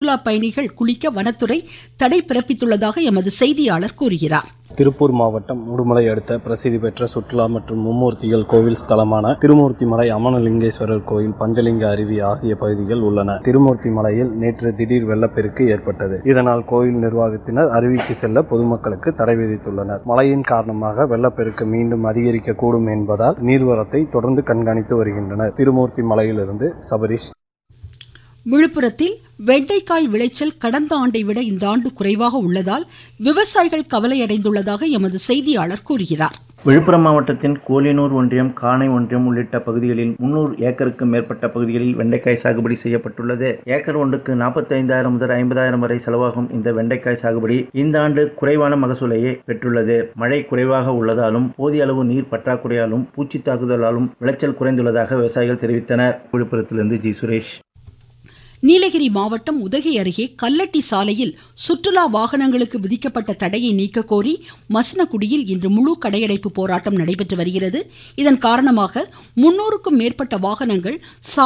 சுற்றுலா பயணிகள் குளிக்க வனத்துறை தடை பிறப்பித்துள்ளதாக எமது செய்தியாளர் கூறுகிறார். திருப்பூர் மாவட்டம் உடுமலை அடுத்த பிரசித்தி பெற்ற சுற்றுலா மற்றும் மும்மூர்த்திகள் கோவில் ஸ்தலமான திருமூர்த்திமலை அமனலிங்கேஸ்வரர் கோயில், பஞ்சலிங்க அருவி ஆகிய பகுதிகள் உள்ளன. திருமூர்த்தி மலையில் நேற்று திடீர் வெள்ளப்பெருக்கு ஏற்பட்டது. இதனால் கோயில் நிர்வாகத்தினர் அருவிக்கு செல்ல பொதுமக்களுக்கு தடை விதித்துள்ளனர். மழையின் காரணமாக வெள்ளப்பெருக்கு மீண்டும் அதிகரிக்கக்கூடும் என்பதால் நீர்வரத்தை தொடர்ந்து கண்காணித்து வருகின்றனர். திருமூர்த்தி மலையிலிருந்து சபரீஷ். விழுப்புரத்தில் வெண்டைக்காய் விளைச்சல் கடந்த ஆண்டை விட இந்த ஆண்டு குறைவாக உள்ளதால் விவசாயிகள் கவலையடைந்துள்ளதாக எமது செய்தியாளர் கூறுகிறார். விழுப்புரம் மாவட்டத்தின் கோலியனூர் ஒன்றியம், காணை ஒன்றியம் உள்ளிட்ட பகுதிகளில் 300 ஏக்கருக்கும் மேற்பட்ட பகுதிகளில் வெண்டைக்காய் சாகுபடி செய்யப்பட்டுள்ளது. ஏக்கர் ஒன்றுக்கு 45,000 முதல் 50,000 வரை செலவாகும் இந்த வெண்டைக்காய் சாகுபடி இந்த ஆண்டு குறைவான மகசூலையே பெற்றுள்ளது. மழை குறைவாக உள்ளதாலும் போதிய அளவு நீர் பற்றாக்குறையாலும் பூச்சி தாக்குதலாலும் விளைச்சல் குறைந்துள்ளதாக விவசாயிகள் தெரிவித்தனர். விழுப்புரத்திலிருந்து ஜி சுரேஷ். நீலகிரி மாவட்டம் உதகை அருகே கல்லட்டி சாலையில் சுற்றுலா வாகனங்களுக்கு விதிக்கப்பட்ட தடையை நீக்க கோரி மசனகுடியில் இன்று முழு கடையடைப்பு போராட்டம் நடைபெற்று வருகிறது. இதன் காரணமாக 300க்கும் மேற்பட்ட வாகனங்கள்